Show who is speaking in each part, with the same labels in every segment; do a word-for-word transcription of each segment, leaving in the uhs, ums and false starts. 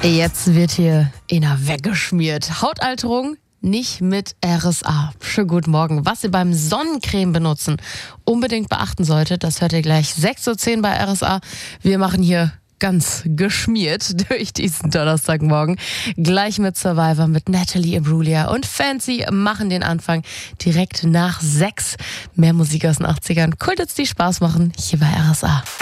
Speaker 1: Jetzt wird hier einer weggeschmiert. Hautalterung nicht mit R S A. Schönen guten Morgen. Was ihr beim Sonnencreme benutzen unbedingt beachten solltet, das hört ihr gleich sechs Uhr zehn bei R S A. Wir machen hier ganz geschmiert durch diesen Donnerstagmorgen. Gleich mit Survivor, mit Natalie Imbruglia und Fancy machen den Anfang direkt nach sechs. Mehr Musik aus den achtzigern. Kultits, die Spaß machen, hier bei R S A.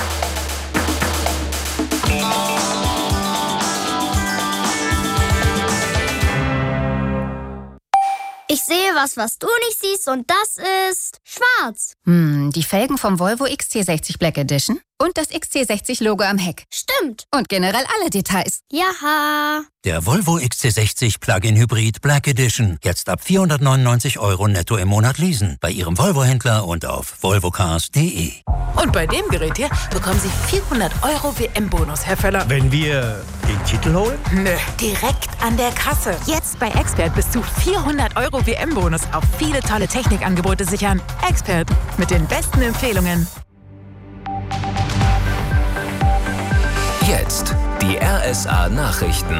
Speaker 2: Ich sehe was, was du nicht siehst, und das ist schwarz.
Speaker 3: Hm, die Felgen vom Volvo X C sechzig Black Edition und das X C sechzig Logo am Heck.
Speaker 2: Stimmt.
Speaker 3: Und generell alle Details.
Speaker 2: Jaha.
Speaker 4: Der Volvo X C sechzig Plug-in Hybrid Black Edition. Jetzt ab vierhundertneunundneunzig Euro netto im Monat leasen. Bei Ihrem Volvo-Händler und auf volvocars punkt de.
Speaker 5: Und bei dem Gerät hier bekommen Sie vierhundert Euro W M-Bonus, Herr Völler.
Speaker 6: Wenn wir den Titel holen?
Speaker 5: Nö, direkt an der Kasse. Jetzt bei Expert bis zu vierhundert Euro W M-Bonus auf viele tolle Technikangebote sichern. Expert mit den besten Empfehlungen.
Speaker 7: Jetzt die R S A-Nachrichten.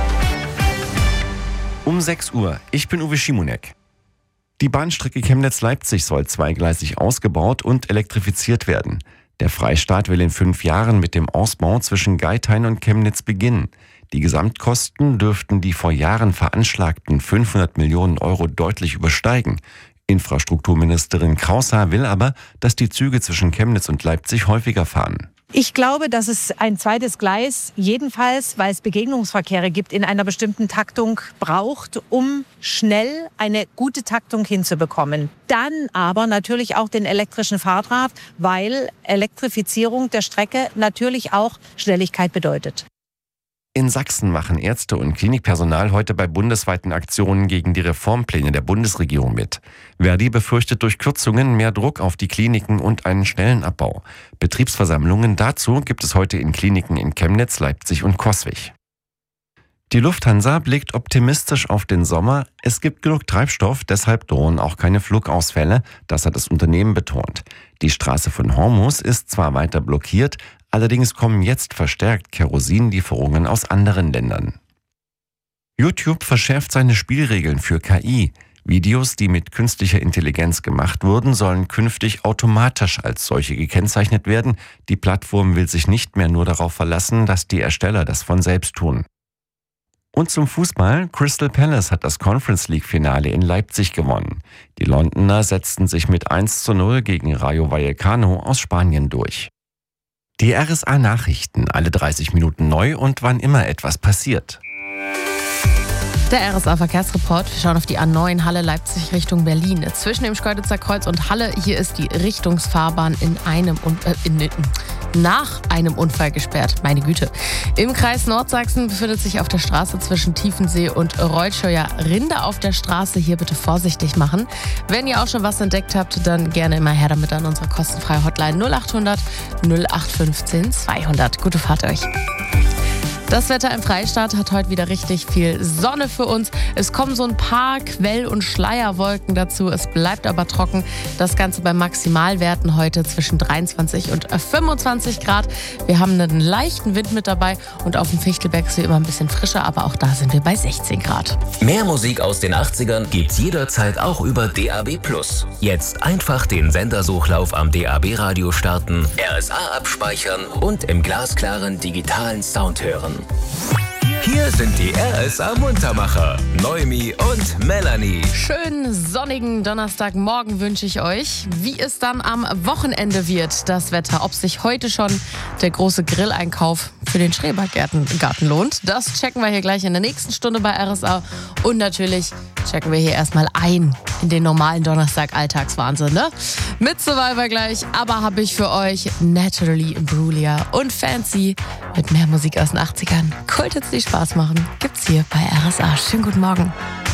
Speaker 8: Um sechs Uhr. Ich bin Uwe Schimonek. Die Bahnstrecke Chemnitz-Leipzig soll zweigleisig ausgebaut und elektrifiziert werden. Der Freistaat will in fünf Jahren mit dem Ausbau zwischen Geithain und Chemnitz beginnen. Die Gesamtkosten dürften die vor Jahren veranschlagten fünfhundert Millionen Euro deutlich übersteigen. Infrastrukturministerin Kraushaar will aber, dass die Züge zwischen Chemnitz und Leipzig häufiger fahren.
Speaker 9: Ich glaube, dass es ein zweites Gleis jedenfalls, weil es Begegnungsverkehre gibt, in einer bestimmten Taktung braucht, um schnell eine gute Taktung hinzubekommen. Dann aber natürlich auch den elektrischen Fahrdraht, weil Elektrifizierung der Strecke natürlich auch Schnelligkeit bedeutet.
Speaker 8: In Sachsen machen Ärzte und Klinikpersonal heute bei bundesweiten Aktionen gegen die Reformpläne der Bundesregierung mit. Verdi befürchtet durch Kürzungen mehr Druck auf die Kliniken und einen schnellen Abbau. Betriebsversammlungen dazu gibt es heute in Kliniken in Chemnitz, Leipzig und Coswig. Die Lufthansa blickt optimistisch auf den Sommer. Es gibt genug Treibstoff, deshalb drohen auch keine Flugausfälle. Das hat das Unternehmen betont. Die Straße von Hormuz ist zwar weiter blockiert, allerdings kommen jetzt verstärkt Kerosinlieferungen aus anderen Ländern. YouTube verschärft seine Spielregeln für K I. Videos, die mit künstlicher Intelligenz gemacht wurden, sollen künftig automatisch als solche gekennzeichnet werden. Die Plattform will sich nicht mehr nur darauf verlassen, dass die Ersteller das von selbst tun. Und zum Fußball. Crystal Palace hat das Conference League-Finale in Leipzig gewonnen. Die Londoner setzten sich mit eins zu null gegen Rayo Vallecano aus Spanien durch. Die R S A-Nachrichten, alle dreißig Minuten neu und wann immer etwas passiert.
Speaker 1: Der R S A-Verkehrsreport. Wir schauen auf die A neun Halle Leipzig Richtung Berlin. Zwischen dem Schkeuditzer Kreuz und Halle, hier ist die Richtungsfahrbahn in einem und äh, in, nach einem Unfall gesperrt. Meine Güte. Im Kreis Nordsachsen befindet sich auf der Straße zwischen Tiefensee und Reutscheuer Rinde auf der Straße. Hier bitte vorsichtig machen. Wenn ihr auch schon was entdeckt habt, dann gerne immer her damit an unsere kostenfreie Hotline null acht hundert null acht fünfzehn zweihundert. Gute Fahrt euch. Das Wetter im Freistaat hat heute wieder richtig viel Sonne für uns. Es kommen so ein paar Quell- und Schleierwolken dazu. Es bleibt aber trocken. Das Ganze bei Maximalwerten heute zwischen dreiundzwanzig und fünfundzwanzig Grad. Wir haben einen leichten Wind mit dabei und auf dem Fichtelberg ist es immer ein bisschen frischer, aber auch da sind wir bei sechzehn Grad.
Speaker 7: Mehr Musik aus den achtzigern gibt's jederzeit auch über D A B plus. Jetzt einfach den Sendersuchlauf am D A B-Radio starten, R S A abspeichern und im glasklaren digitalen Sound hören. Hier sind die R S A-Muntermacher, Noemi und Melanie.
Speaker 1: Schönen sonnigen Donnerstagmorgen wünsche ich euch. Wie es dann am Wochenende wird, das Wetter, ob sich heute schon der große Grilleinkauf für den Schrebergarten Garten lohnt, das checken wir hier gleich in der nächsten Stunde bei R S A. Und natürlich checken wir hier erstmal ein in den normalen Donnerstag-Alltagswahnsinn, ne? Mit Survivor gleich, aber habe ich für euch Natalie Imbruglia und Fancy mit mehr Musik aus den achtzigern. Kultits, die Spaß machen, gibt's hier bei R S A. Schönen guten Morgen.